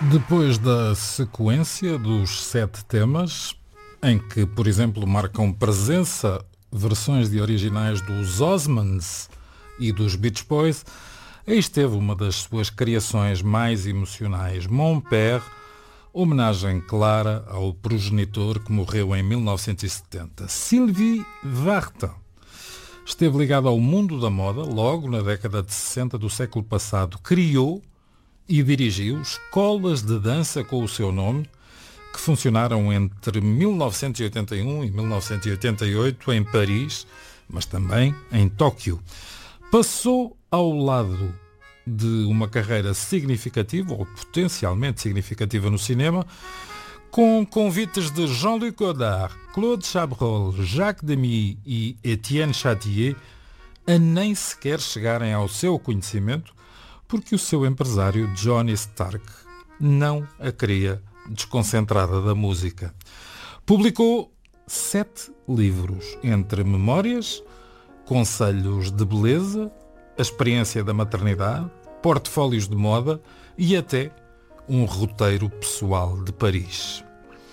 Depois da sequência dos 7 temas, em que, por exemplo, marcam presença versões de originais dos Osmonds e dos Beach Boys, aí esteve uma das suas criações mais emocionais, Mon Père, homenagem clara ao progenitor que morreu em 1970. Sylvie Vartan esteve ligado ao mundo da moda logo na década de 60 do século passado. Criou e dirigiu escolas de dança com o seu nome, que funcionaram entre 1981 e 1988 em Paris, mas também em Tóquio. Passou ao lado de uma carreira significativa, ou potencialmente significativa no cinema, com convites de Jean-Luc Godard, Claude Chabrol, Jacques Demy e Étienne Châtier a nem sequer chegarem ao seu conhecimento, porque o seu empresário Johnny Stark não a queria desconcentrada da música. Publicou 7 livros, entre memórias, conselhos de beleza, a experiência da maternidade, portfólios de moda e até um roteiro pessoal de Paris.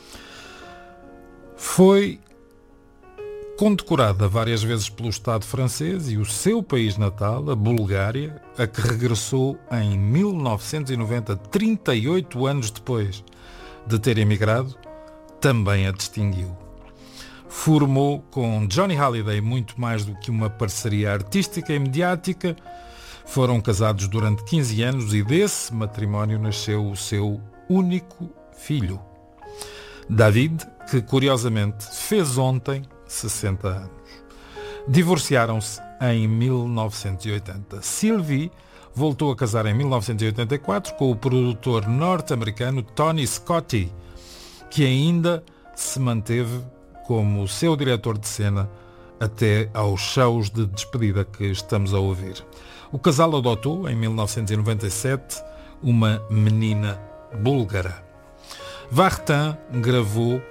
Foi condecorada várias vezes pelo Estado francês e o seu país natal, a Bulgária, a que regressou em 1990, 38 anos depois de ter emigrado, também a distinguiu. Formou com Johnny Hallyday muito mais do que uma parceria artística e mediática. Foram casados durante 15 anos e desse matrimónio nasceu o seu único filho, David, que curiosamente fez ontem 60 anos. Divorciaram-se em 1980. Sylvie voltou a casar em 1984 com o produtor norte-americano Tony Scotti, que ainda se manteve como seu diretor de cena até aos shows de despedida que estamos a ouvir. O casal adotou, em 1997, uma menina búlgara. Vartan gravou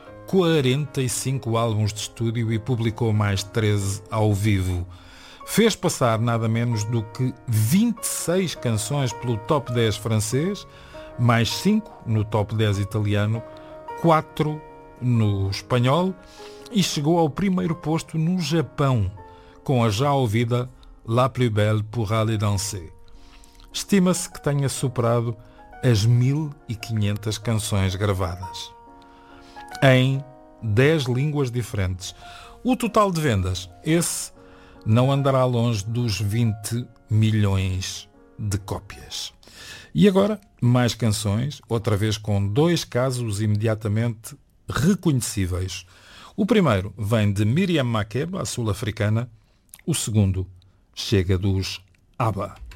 45 álbuns de estúdio e publicou mais 13 ao vivo. Fez passar nada menos do que 26 canções pelo Top 10 francês, mais 5 no Top 10 italiano, 4 no espanhol e chegou ao primeiro posto no Japão, com a já ouvida La Plus Belle pour aller danser. Estima-se que tenha superado as 1500 canções gravadas em 10 línguas diferentes. O total de vendas, esse não andará longe dos 20 milhões de cópias. E agora, mais canções, outra vez com 2 casos imediatamente reconhecíveis. O primeiro vem de Miriam Makeba, a sul-africana. O segundo chega dos ABBA.